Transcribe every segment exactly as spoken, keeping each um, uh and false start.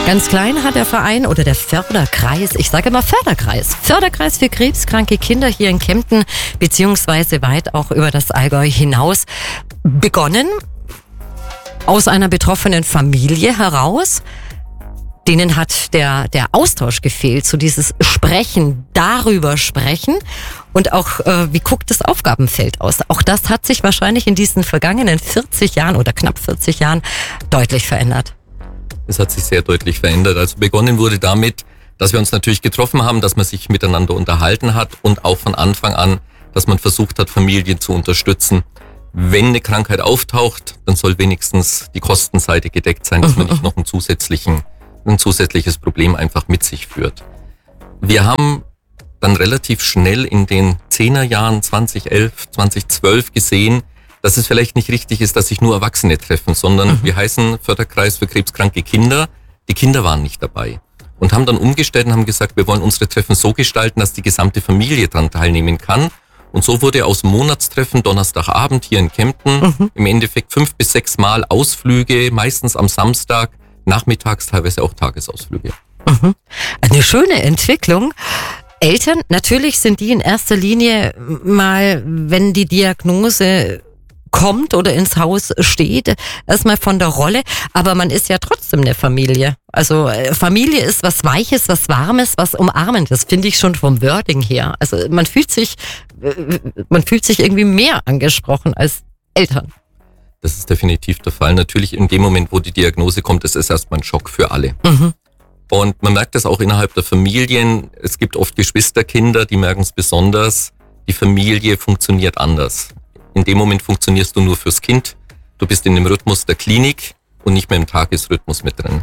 Ganz klein hat der Verein oder der Förderkreis, ich sage immer Förderkreis, Förderkreis für krebskranke Kinder hier in Kempten, beziehungsweise weit auch über das Allgäu hinaus, begonnen aus einer betroffenen Familie heraus. Denen hat der, der Austausch gefehlt, so dieses Sprechen, darüber sprechen und auch, äh, wie guckt das Aufgabenfeld aus? Auch das hat sich wahrscheinlich in diesen vergangenen vierzig Jahren oder knapp vierzig Jahren deutlich verändert. Es hat sich sehr deutlich verändert. Also begonnen wurde damit, dass wir uns natürlich getroffen haben, dass man sich miteinander unterhalten hat und auch von Anfang an, dass man versucht hat, Familien zu unterstützen. Wenn eine Krankheit auftaucht, dann soll wenigstens die Kostenseite gedeckt sein, dass man nicht noch einen zusätzlichen ein zusätzliches Problem einfach mit sich führt. Wir haben dann relativ schnell in den Zehnerjahren zwanzig elf, zwanzig zwölf gesehen, dass es vielleicht nicht richtig ist, dass sich nur Erwachsene treffen, sondern mhm. wir heißen Förderkreis für krebskranke Kinder. Die Kinder waren nicht dabei und haben dann umgestellt und haben gesagt, wir wollen unsere Treffen so gestalten, dass die gesamte Familie daran teilnehmen kann. Und so wurde aus dem Monatstreffen Donnerstagabend hier in Kempten mhm. im Endeffekt fünf bis sechs Mal Ausflüge, meistens am Samstag, nachmittags teilweise auch Tagesausflüge. Mhm. Eine schöne Entwicklung. Eltern, natürlich sind die in erster Linie mal, wenn die Diagnose kommt oder ins Haus steht, erstmal von der Rolle, aber man ist ja trotzdem eine Familie. Also Familie ist was Weiches, was Warmes, was Umarmendes, finde ich schon vom Wording her. Also man fühlt sich, man fühlt sich irgendwie mehr angesprochen als Eltern. Das ist definitiv der Fall. Natürlich in dem Moment, wo die Diagnose kommt, ist es erstmal ein Schock für alle. Mhm. Und man merkt das auch innerhalb der Familien. Es gibt oft Geschwisterkinder, die merken es besonders. Die Familie funktioniert anders. In dem Moment funktionierst du nur fürs Kind. Du bist in dem Rhythmus der Klinik und nicht mehr im Tagesrhythmus mit drin.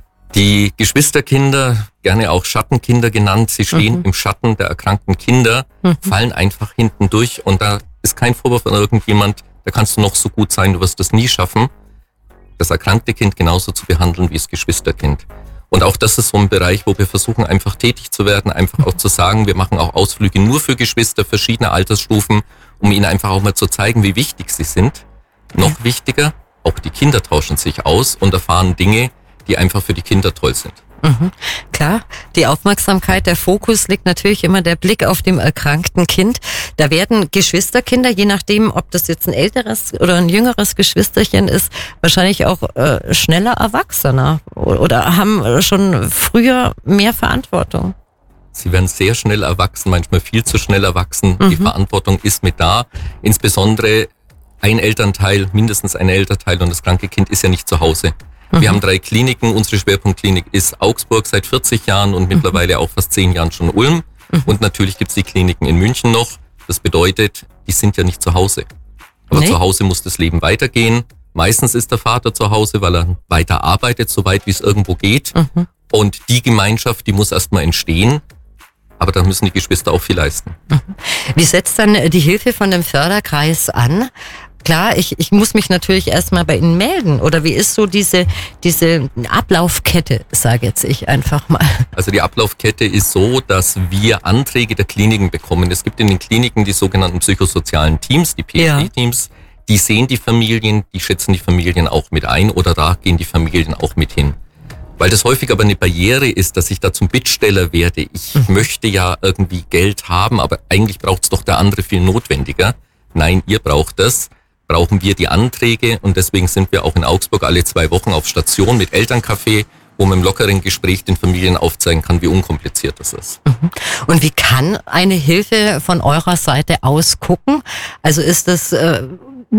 Die Geschwisterkinder, gerne auch Schattenkinder genannt, sie stehen mhm. im Schatten der erkrankten Kinder, mhm. fallen einfach hinten durch und da ist kein Vorwurf an irgendjemand. Da kannst du noch so gut sein, du wirst das nie schaffen, das erkrankte Kind genauso zu behandeln wie das Geschwisterkind. Und auch das ist so ein Bereich, wo wir versuchen, einfach tätig zu werden, einfach auch zu sagen, wir machen auch Ausflüge nur für Geschwister verschiedener Altersstufen, um ihnen einfach auch mal zu zeigen, wie wichtig sie sind. Noch wichtiger, auch die Kinder tauschen sich aus und erfahren Dinge, die einfach für die Kinder toll sind. Mhm. Klar, die Aufmerksamkeit, der Fokus liegt natürlich immer der Blick auf dem erkrankten Kind. Da werden Geschwisterkinder, je nachdem, ob das jetzt ein älteres oder ein jüngeres Geschwisterchen ist, wahrscheinlich auch äh, schneller Erwachsener oder haben schon früher mehr Verantwortung. Sie werden sehr schnell erwachsen, manchmal viel zu schnell erwachsen. Mhm. Die Verantwortung ist mit da. Insbesondere ein Elternteil, mindestens ein Elternteil und das kranke Kind ist ja nicht zu Hause. Wir mhm. haben drei Kliniken. Unsere Schwerpunktklinik ist Augsburg seit vierzig Jahren und mittlerweile auch fast zehn Jahren schon Ulm. Mhm. Und natürlich gibt's die Kliniken in München noch. Das bedeutet, die sind ja nicht zu Hause. Aber nee. Zu Hause muss das Leben weitergehen. Meistens ist der Vater zu Hause, weil er weiter arbeitet, so weit wie es irgendwo geht. Mhm. Und die Gemeinschaft, die muss erstmal entstehen. Aber da müssen die Geschwister auch viel leisten. Mhm. Wie setzt dann die Hilfe von dem Förderkreis an? Klar, ich, ich muss mich natürlich erstmal bei Ihnen melden. Oder wie ist so diese, diese Ablaufkette, sage jetzt ich einfach mal. Also die Ablaufkette ist so, dass wir Anträge der Kliniken bekommen. Es gibt in den Kliniken die sogenannten psychosozialen Teams, die P S D-Teams. Ja. Die sehen die Familien, die schätzen die Familien auch mit ein oder da gehen die Familien auch mit hin. Weil das häufig aber eine Barriere ist, dass ich da zum Bittsteller werde. Ich mhm. möchte ja irgendwie Geld haben, aber eigentlich braucht es doch der andere viel notwendiger. Nein, ihr braucht das. Brauchen wir die Anträge und deswegen sind wir auch in Augsburg alle zwei Wochen auf Station mit Elterncafé, wo man im lockeren Gespräch den Familien aufzeigen kann, wie unkompliziert das ist. Und wie kann eine Hilfe von eurer Seite aus gucken? Also ist das äh,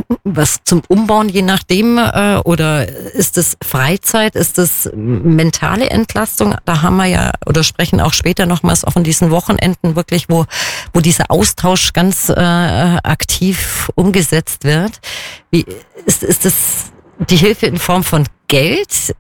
was zum Umbauen, je nachdem, äh, oder ist das Freizeit, ist das mentale Entlastung? Da haben wir ja, oder sprechen auch später nochmals auch an diesen Wochenenden wirklich, wo, wo dieser Austausch ganz äh, aktiv umgesetzt wird. Wie ist, ist das die Hilfe in Form von Geld?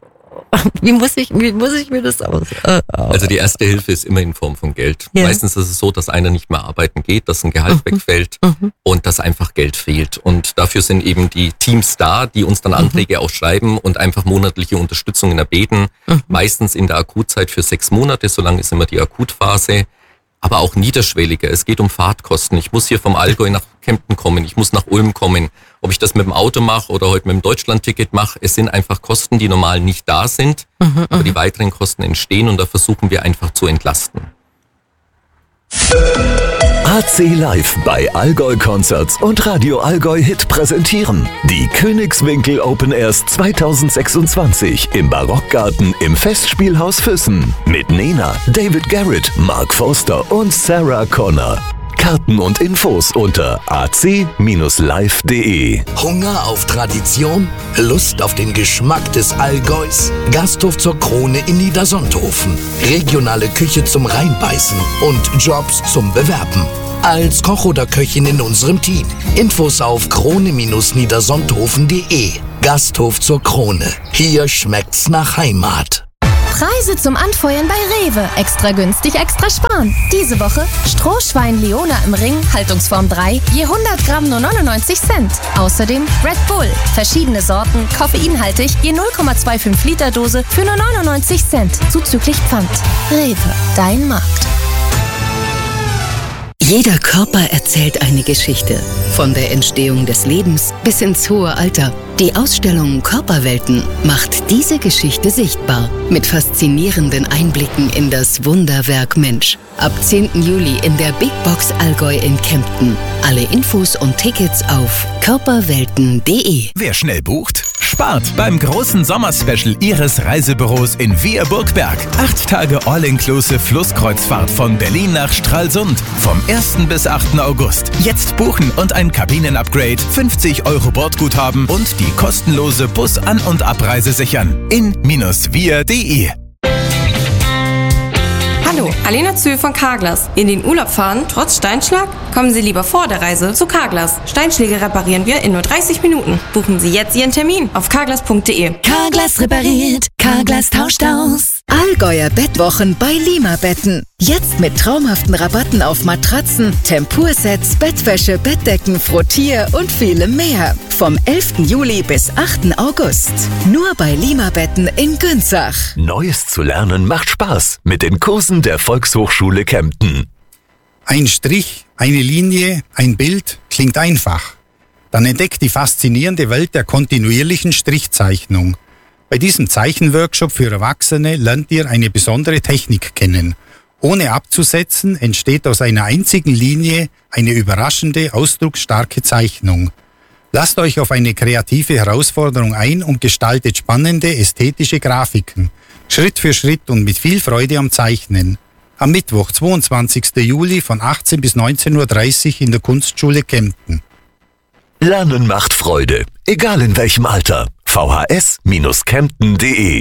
Wie muss ich, wie muss ich mir das aus? Äh, also die erste Hilfe ist immer in Form von Geld. Ja. Meistens ist es so, dass einer nicht mehr arbeiten geht, dass ein Gehalt mhm. wegfällt mhm. und dass einfach Geld fehlt. Und dafür sind eben die Teams da, die uns dann Anträge mhm. auch schreiben und einfach monatliche Unterstützung erbeten. Mhm. Meistens in der Akutzeit für sechs Monate, so lange ist immer die Akutphase. aber auch niederschwelliger. Es geht um Fahrtkosten. Ich muss hier vom Allgäu nach Kempten kommen, ich muss nach Ulm kommen. Ob ich das mit dem Auto mache oder heute mit dem Deutschlandticket mache, es sind einfach Kosten, die normal nicht da sind, mhm, aber die weiteren Kosten entstehen und da versuchen wir einfach zu entlasten. A C Live bei Allgäu Concerts und Radio Allgäu Hit präsentieren die Königswinkel Open Airs zweitausendsechsundzwanzig im Barockgarten im Festspielhaus Füssen mit Nena, David Garrett, Mark Foster und Sarah Connor. Karten und Infos unter a c live punkt de. Hunger auf Tradition? Lust auf den Geschmack des Allgäus? Gasthof zur Krone in Niedersonthofen. Regionale Küche zum Reinbeißen und Jobs zum Bewerben. Als Koch oder Köchin in unserem Team. Infos auf krone niedersonthofen punkt de. Gasthof zur Krone. Hier schmeckt's nach Heimat. Preise zum Anfeuern bei Rewe. Extra günstig, extra sparen. Diese Woche Strohschwein Leona im Ring, Haltungsform drei, je hundert Gramm nur neunundneunzig Cent. Außerdem Red Bull, verschiedene Sorten, koffeinhaltig, je null Komma fünfundzwanzig Liter Dose für nur neunundneunzig Cent, zuzüglich Pfand. Rewe, dein Markt. Jeder Körper erzählt eine Geschichte. Von der Entstehung des Lebens bis ins hohe Alter. Die Ausstellung Körperwelten macht diese Geschichte sichtbar. Mit faszinierenden Einblicken in das Wunderwerk Mensch. Ab zehnten Juli in der Big Box Allgäu in Kempten. Alle Infos und Tickets auf körperwelten punkt de. Wer schnell bucht, spart beim großen Sommerspecial Ihres Reisebüros in Wehr-Burgberg. Acht Tage All-Inclusive Flusskreuzfahrt von Berlin nach Stralsund. Vom ersten bis achten August. Jetzt buchen und ein Kabinenupgrade, fünfzig Euro Bordguthaben und die kostenlose Bus-An- und Abreise sichern. in Wehr punkt de. Hallo, Alena Zühl von Carglass. In den Urlaub fahren, trotz Steinschlag? Kommen Sie lieber vor der Reise zu Carglass. Steinschläge reparieren wir in nur dreißig Minuten. Buchen Sie jetzt Ihren Termin auf carglass punkt de. Carglass repariert, Carglass tauscht aus. Allgäuer Bettwochen bei Lima Betten. Jetzt mit traumhaften Rabatten auf Matratzen, Tempursets, Bettwäsche, Bettdecken, Frottier und vielem mehr. Vom elften Juli bis achten August. Nur bei Lima Betten in Günzach. Neues zu lernen macht Spaß mit den Kursen der Volkshochschule Kempten. Ein Strich, eine Linie, ein Bild klingt einfach. Dann entdeckt die faszinierende Welt der kontinuierlichen Strichzeichnung. Bei diesem Zeichenworkshop für Erwachsene lernt ihr eine besondere Technik kennen. Ohne abzusetzen entsteht aus einer einzigen Linie eine überraschende, ausdrucksstarke Zeichnung. Lasst euch auf eine kreative Herausforderung ein und gestaltet spannende, ästhetische Grafiken. Schritt für Schritt und mit viel Freude am Zeichnen. Am Mittwoch, zweiundzwanzigsten Juli von achtzehn bis neunzehn Uhr dreißig in der Kunstschule Kempten. Lernen macht Freude, egal in welchem Alter. v h s Bindestrich kempten punkt de